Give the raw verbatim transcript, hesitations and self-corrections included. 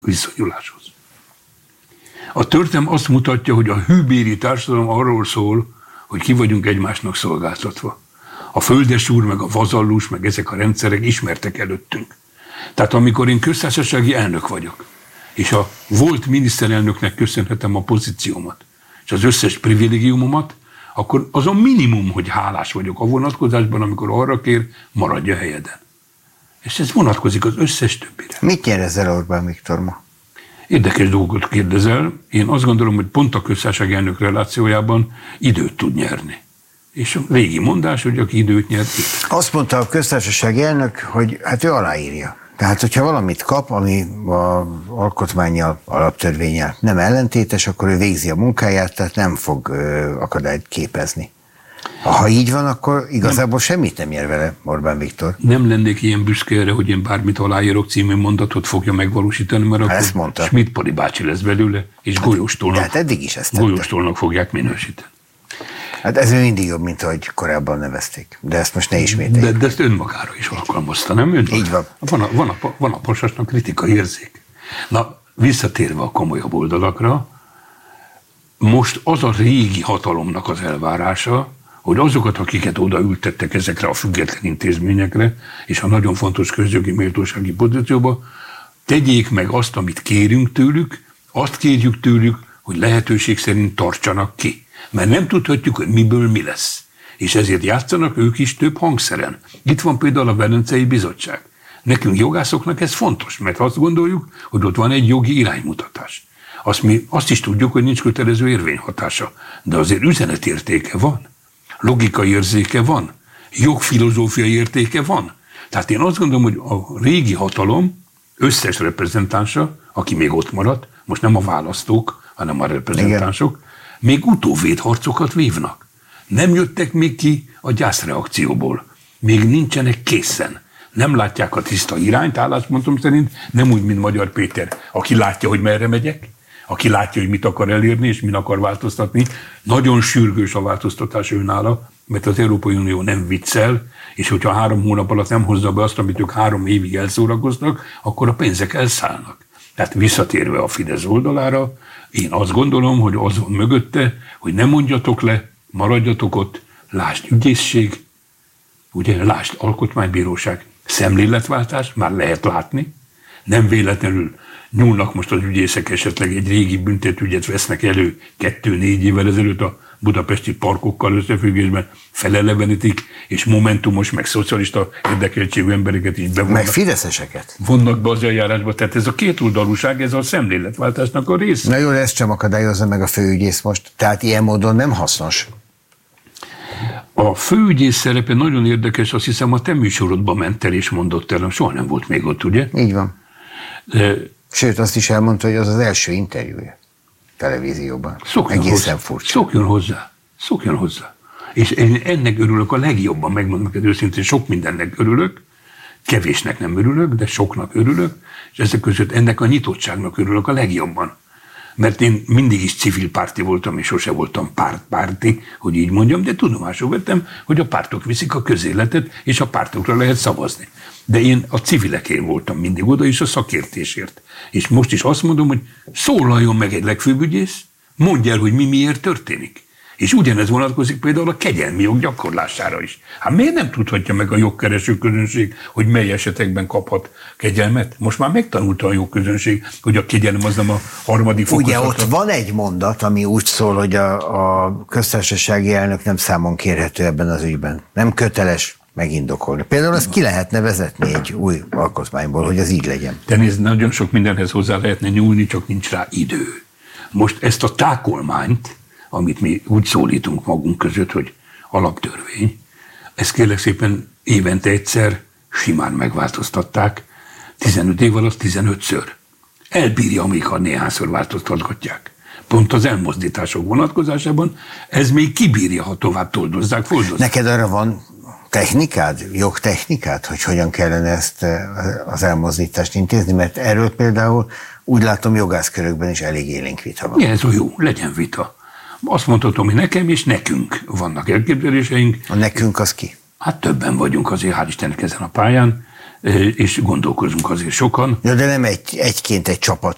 viszonyuláshoz. A történelem azt mutatja, hogy a hűbéri társadalom arról szól, hogy ki vagyunk egymásnak szolgáltatva. A földesúr, meg a vazallus, meg ezek a rendszerek ismertek előttünk. Tehát amikor én köztársasági elnök vagyok, és a volt miniszterelnöknek köszönhetem a pozíciómat, és az összes privilégiumomat, akkor azon minimum, hogy hálás vagyok a vonatkozásban, amikor arra kér, maradj a helyeden. És ez vonatkozik az összes többire. Mit nyer ezzel Orbán Viktor ma? Érdekes dolgot kérdezel. Én azt gondolom, hogy pont a köztársasági elnök relációjában időt tud nyerni. És a régi mondás, hogy aki időt nyer, épp. Azt mondta a köztársasági elnök, hogy hát ő aláírja. Tehát, hogyha valamit kap, ami az alkotmánnyal, alaptörvénnyel nem ellentétes, akkor ő végzi a munkáját, tehát nem fog ö, akadályt képezni. Ha így van, akkor igazából nem, semmit nem nyer vele Orbán Viktor. Nem lennék ilyen büszke erre, hogy én bármit aláírok című mondatot fogja megvalósítani, mert hát akkor Schmidt-Pali bácsi lesz belőle, és hát, golyóstólnak, hát eddig is ezt golyóstólnak fogják minősíteni. Hát ez mindig jobb, mint ahogy korábban nevezték. De ezt most ne ismételjük. De, de ezt önmagára is alkalmazta, nem? Önmagára. Így van. Van a, van a, van a Pasasnak kritikai érzék. Na, visszatérve a komolyabb oldalakra, most az a régi hatalomnak az elvárása, hogy azokat, akiket odaültettek ezekre a független intézményekre, és a nagyon fontos közjogi méltósági pozícióba, tegyék meg azt, amit kérünk tőlük, azt kérjük tőlük, hogy lehetőség szerint tartsanak ki. Mert nem tudhatjuk, hogy miből mi lesz. És ezért játszanak ők is több hangszeren. Itt van például a Velencei Bizottság. Nekünk jogászoknak ez fontos, mert azt gondoljuk, hogy ott van egy jogi iránymutatás. Azt, mi, azt is tudjuk, hogy nincs kötelező érvényhatása, de azért üzenetértéke van. Logikai érzéke van. Jogfilozófiai értéke van. Tehát én azt gondolom, hogy a régi hatalom összes reprezentánsa, aki még ott maradt, most nem a választók, hanem a reprezentánsok, igen, még utóvédharcokat vívnak. Nem jöttek még ki a gyászreakcióból. Még nincsenek készen. Nem látják a tiszta irányt, álláspontom szerint, nem úgy, mint Magyar Péter, aki látja, hogy merre megyek, aki látja, hogy mit akar elérni, és mit akar változtatni. Nagyon sürgős a változtatás őnála, mert az Európai Unió nem viccel, és hogyha három hónap alatt nem hozza be azt, amit ők három évig elszórakoznak, akkor a pénzek elszállnak. Tehát visszatérve a Fidesz oldalára, én azt gondolom, hogy az van mögötte, hogy ne mondjatok le, maradjatok ott, lásd ügyészség, ugye, lásd alkotmánybíróság, szemléletváltás, már lehet látni, nem véletlenül nyúlnak most az ügyészek, esetleg egy régi büntetőügyet vesznek elő kettő-négy évvel ezelőtt a budapesti parkokkal összefüggésben, felelevenítik, és momentumos, meg szocialista érdekeltségű embereket is bevonnak. Meg fideszeseket. Vonnak be az eljárásba. Tehát ez a kétoldalúság, ez a szemléletváltásnak a része. Na jó, ezt sem akadályozza meg a főügyész most. Tehát ilyen módon nem hasznos. A főügyész szerepe nagyon érdekes, azt hiszem a te műsorodban ment el és mondott el, soha nem volt még ott, ugye? Így van. De, sőt, azt is elmondta, hogy az az első interjúja televízióban. Szokjon egészen hozzá. furcsa. Szokjon hozzá. Szokjon hozzá. És én ennek örülök a legjobban, megmondom neked őszintén, sok mindennek örülök, kevésnek nem örülök, de soknak örülök, és ezek között ennek a nyitottságnak örülök a legjobban. Mert én mindig is civil párti voltam, és sose voltam pártpárti, hogy így mondjam, de tudomásul vettem, hogy a pártok viszik a közéletet, és a pártokra lehet szavazni. De én a civilekén voltam mindig oda, és a szakértésért. És most is azt mondom, hogy szólaljon meg egy legfőbb ügyész, mondja el, hogy mi miért történik. És ugyanez vonatkozik például a kegyelmi jog gyakorlására is. Hát miért nem tudhatja meg a jogkereső közönség, hogy mely esetekben kaphat kegyelmet? Most már megtanulta a jogközönség, hogy a kegyelem az nem a harmadik fokozata. Ugye ott van egy mondat, ami úgy szól, hogy a, a köztársasági elnök nem számon kérhető ebben az ügyben. Nem köteles megindokolni. Például ezt ki lehetne vezetni egy új alkotmányból, hogy ez így legyen. De nézd, nagyon sok mindenhez hozzá lehetne nyúlni, csak nincs rá idő. Most ezt a tákolmányt, amit mi úgy szólítunk magunk között, hogy alaptörvény, ezt kérlek szépen évente egyszer simán megváltoztatták, tizenöt év alatt tizenötször. Elbírja, amíg ha néhányszor változtatgatják. Pont az elmozdítások vonatkozásában ez még kibírja, ha tovább toldozzák, foldozzák. Neked arra van technikád, jogtechnikád, hogy hogyan kellene ezt az elmozdítást intézni? Mert erről például úgy látom jogászkörökben is elég élénk vita van. Ja, ez jó, legyen vita. Azt mondhatom, hogy nekem és nekünk vannak elképzeléseink. A nekünk az ki? Hát többen vagyunk azért, hál' Istennek ezen a pályán, és gondolkozunk azért sokan. Ja, de nem egy, egyként egy csapat